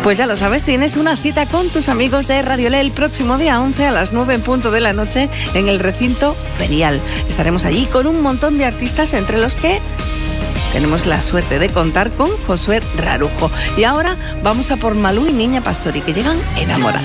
Pues ya lo sabes, tienes una cita con tus amigos de Radiolé el próximo día 11 a las 9 en punto de la noche en el recinto ferial. Estaremos allí con un montón de artistas, entre los que tenemos la suerte de contar con Josué Rarujo. Y ahora vamos a por Malú y Niña Pastori, que llegan enamorados.